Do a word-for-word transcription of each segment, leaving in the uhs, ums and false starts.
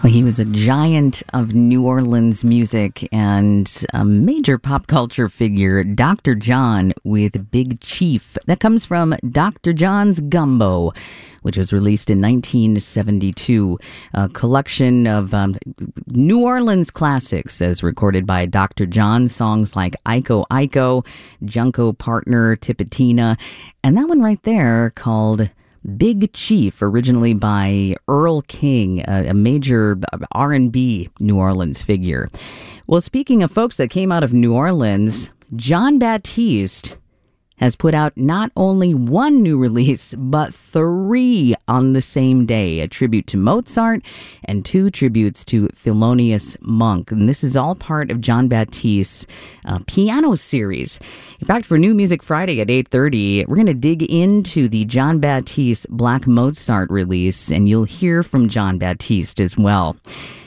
Well, he was a giant of New Orleans music and a major pop culture figure, Doctor John with Big Chief. That comes from Doctor John's Gumbo, which was released in nineteen seventy-two. A collection of um, New Orleans classics as recorded by Doctor John. Songs like Iko Iko, Junko Partner, Tipitina, and that one right there called Big Chief, originally by Earl King, a, a major R and B New Orleans figure. Well, speaking of folks that came out of New Orleans, Jon Batiste has put out not only one new release, but three on the same day. A tribute to Mozart and two tributes to Thelonious Monk. And this is all part of Jon Batiste's uh, piano series. In fact, for New Music Friday at eight thirty, we're going to dig into the Jon Batiste Black Mozart release, and you'll hear from Jon Batiste as well.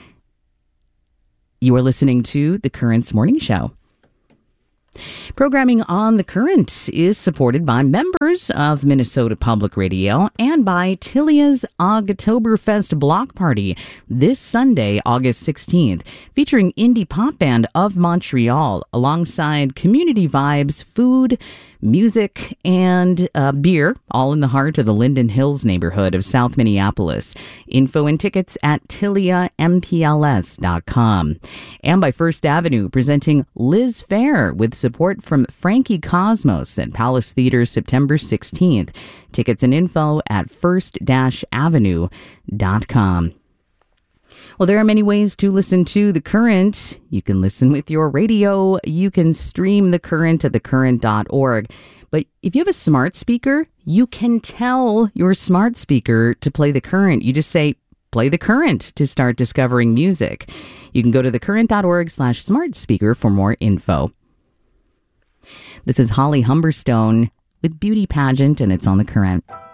You are listening to The Currents Morning Show. Programming on The Current is supported by members of Minnesota Public Radio and by Tilia's Ogtoberfest Block Party this Sunday, August sixteenth, featuring indie pop band of Montreal alongside community vibes, food, music, and uh, beer, all in the heart of the Linden Hills neighborhood of South Minneapolis. Info and tickets at tilia m p l s dot com. And by First Avenue, presenting Liz Fair with support from Frankie Cosmos at Palace Theater September sixteenth. Tickets and info at first avenue dot com. Well, there are many ways to listen to The Current. You can listen with your radio. You can stream The Current at the current dot org. But if you have a smart speaker, you can tell your smart speaker to play The Current. You just say, play The Current to start discovering music. You can go to the current dot org slash smart speaker for more info. This is Holly Humberstone with Beauty Pageant, and it's on The Current.